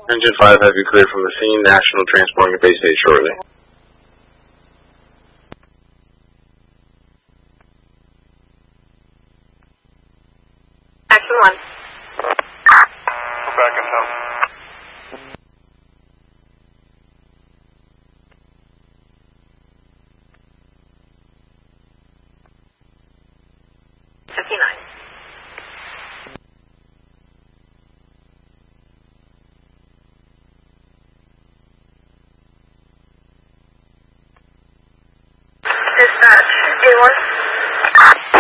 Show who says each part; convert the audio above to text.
Speaker 1: Engine 5 have you cleared from the scene. National transporting to base state shortly.
Speaker 2: Action 1.
Speaker 3: We're back in town.
Speaker 2: Dispatch, A1.